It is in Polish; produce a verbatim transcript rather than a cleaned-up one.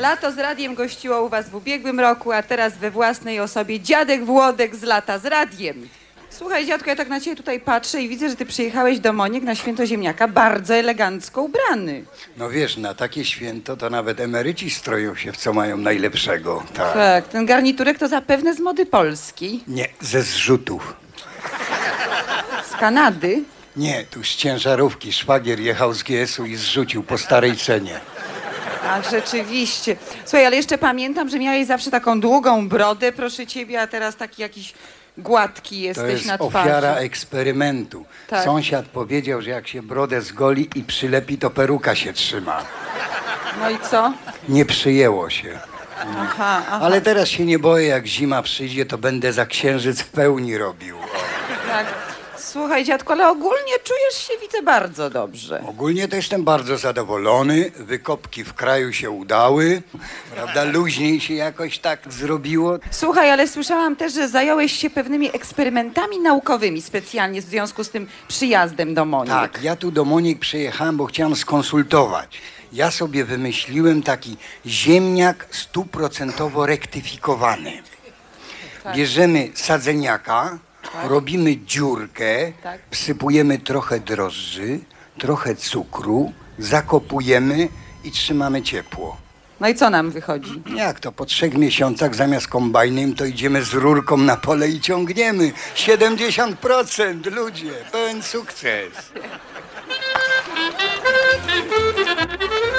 Lato z radiem gościło u was w ubiegłym roku, a teraz we własnej osobie dziadek Włodek z lata z radiem. Słuchaj, dziadku, ja tak na ciebie tutaj patrzę i widzę, że ty przyjechałeś do Moniek na święto ziemniaka bardzo elegancko ubrany. No wiesz, na takie święto to nawet emeryci stroją się w co mają najlepszego. Tak. Tak, ten garniturek to zapewne z mody polskiej. Nie, ze zrzutów. Z Kanady. Nie, tu z ciężarówki szwagier jechał z G S u i zrzucił po starej cenie. Ach, rzeczywiście. Słuchaj, ale jeszcze pamiętam, że miałeś zawsze taką długą brodę, proszę ciebie, a teraz taki jakiś gładki To jesteś jest na twarzy. ofiara eksperymentu. Tak. Sąsiad powiedział, że jak się brodę zgoli i przylepi, to peruka się trzyma. No i co? Nie przyjęło się. Aha, aha. Ale teraz się nie boję, jak zima przyjdzie, to będę za księżyc w pełni robił. O. Tak. Słuchaj, dziadku, ale ogólnie czujesz się, widzę, bardzo dobrze. Ogólnie to jestem bardzo zadowolony. Wykopki w kraju się udały. Prawda? Luźniej się jakoś tak zrobiło. Słuchaj, ale słyszałam też, że zająłeś się pewnymi eksperymentami naukowymi specjalnie w związku z tym przyjazdem do Moniek. Tak, ja tu do Moniek przyjechałem, bo chciałem skonsultować. Ja sobie wymyśliłem taki ziemniak stuprocentowo rektyfikowany. Tak. Bierzemy sadzeniaka, robimy dziurkę, Tak. wsypujemy trochę drożdży, trochę cukru, zakopujemy i trzymamy ciepło. No i co nam wychodzi? Jak to? Po trzech miesiącach zamiast kombajnem to idziemy z rurką na pole i ciągniemy. siedemdziesiąt procent ludzie, pełen sukces.